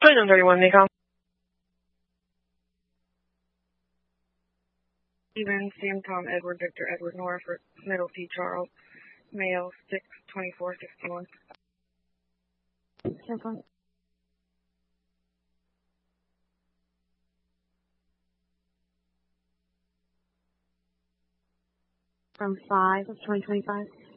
2131, Nikon. Steven, Sam, Tom, Edward, Victor, Edward, Norfolk, Middle T, Charles, Mail, 62461. From 5 of 2025.